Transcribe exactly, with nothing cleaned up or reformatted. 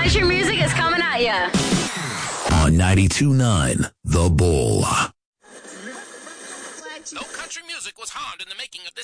Country music is coming at ya. On ninety-two point nine, The Bull. No country music was harmed in the making of this